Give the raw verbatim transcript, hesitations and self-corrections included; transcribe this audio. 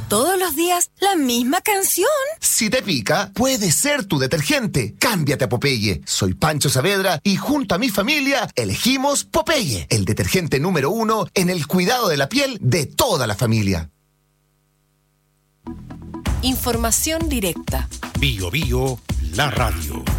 todos los días la misma canción. Si te pica, puede ser tu detergente. Cámbiate a Popeye. Soy Pancho Saavedra y junto a mi familia elegimos Popeye, el detergente número uno en el cuidado de la piel de toda la familia. Información directa. Bio Bio, la radio.